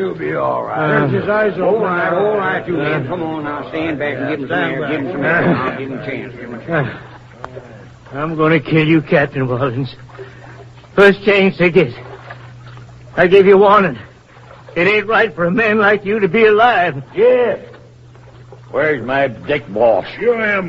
He'll be all right. His eyes open. All right, you men. Come on now, stand back and give him some air. Give him some air. I'll give him a chance. Give him a chance. I'm going to kill you, Captain Wallens. First chance I get. I give you warning. It ain't right for a man like you to be alive. Yeah. Where's my dick boss? You am